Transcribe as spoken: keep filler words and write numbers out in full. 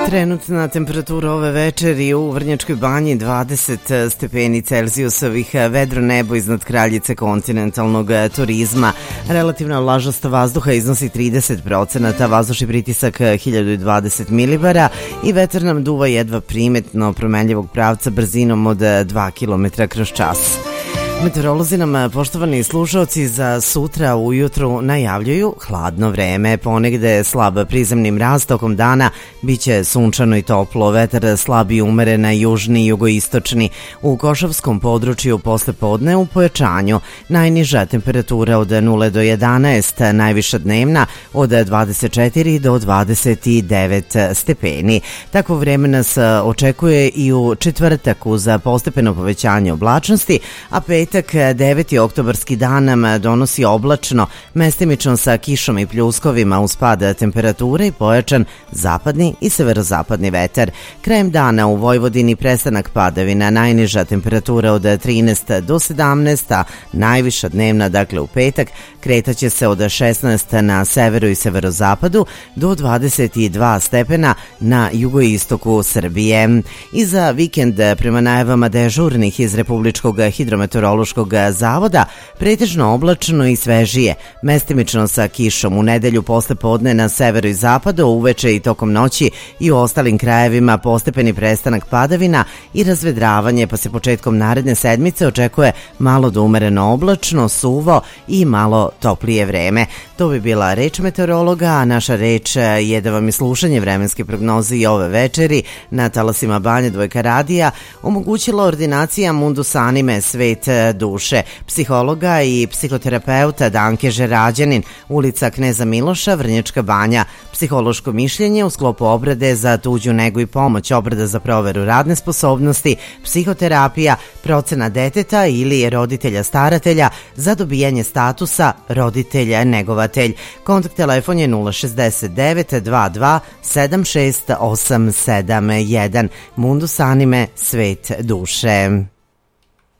Trenutna temperatura ove večeri u Vrnjačkoj banji dvadeset stepeni Celzijusovih, vedro nebo iznad kraljice kontinentalnog turizma. Relativna vlažnost vazduha iznosi trideset procenata, vazdušni pritisak hiljadu dvadeset milibara i vetar nam duva jedva primetno promenljivog pravca brzinom od dva kilometra kroz čas. Meteorolozi nam, poštovani slušaoci, za sutra ujutru najavljuju hladno vreme, ponegde slab prizemni mraz, tokom dana biće sunčano i toplo, vetar slab i umeren na južni i jugoistočni. U Košavskom području posle podne u pojačanju, najniža temperatura od nula do jedanaest, najviša dnevna od dvadeset četiri do dvadeset devet stepeni. Takvo vreme nas očekuje i u četvrtak uz postepeno povećanje oblačnosti, a pet deveti oktobarski dan nam donosi oblačno, mestimično sa kišom i pljuskovima uz pad temperature i pojačan zapadni i severozapadni vetar. Krajem dana u Vojvodini prestanak padavina, najniža temperatura od trinaest do sedamnaest, a najviša dnevna, dakle u petak, kretaće se od šesnaest na severu i severozapadu do dvadeset dva stepena na jugoistoku Srbije. I za vikend, prema najavama dežurnih iz Republičkog hidrometeorološkog zavoda, pretežno oblačno i svežije, mestimično sa kišom. U nedelju posle podne na severu i zapadu, uveče i tokom noći i u ostalim krajevima postepeni prestanak padavina i razvedravanje, pa se početkom naredne sedmice očekuje malo do umereno oblačno, suvo i malo toplije vreme. To bi bila reč meteorologa, a naša reč je da vam je slušanje vremenske prognoze i ove večeri na talasima Banje Dvojka radija omogućila ordinacija Mundus Anime Svet duše, psihologa i psihoterapeuta Danke Žerađanin, ulica Kneza Miloša, Vrnjačka banja. Psihološko mišljenje u sklopu obrade za tuđu negu i pomoć, obrada za proveru radne sposobnosti, psihoterapija, procena deteta ili roditelja staratelja za dobijanje statusa roditelja negovatelj. Kontakt telefon je nula šezdeset devet dvadeset dva sedam šest osam sedam jedan. Mundus Anime Svet duše.